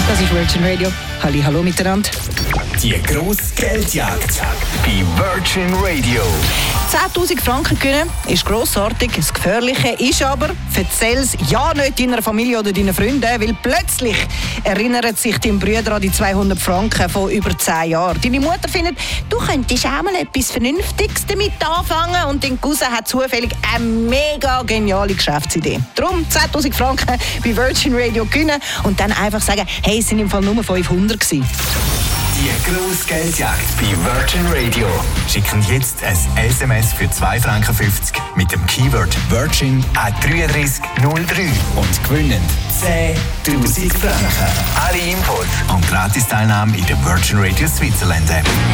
Das ist Virgin Radio. Hallo miteinander. Die grosse Geldjagd bei Virgin Radio. 10'000 Franken gewinnen ist grossartig. Das Gefährliche ist aber, erzähl es ja nicht deiner Familie oder deinen Freunden, weil plötzlich erinnert sich dein Bruder an die 200 Franken von über 10 Jahren. Deine Mutter findet, du könntest auch mal etwas Vernünftiges damit anfangen und dein Cousin hat zufällig eine mega geniale Geschäftsidee. Darum 10'000 Franken bei Virgin Radio gewinnen und dann einfach sagen, hey, es sind im Fall nur 500 gewesen. Die grosse Geldjagd bei Virgin Radio. Schicken jetzt ein SMS für 2,50 Franken mit dem Keyword Virgin an 3303 und gewinnen 10'000 Franken. Alle Infos und Gratis-Teilnahme in der Virgin Radio Switzerland App.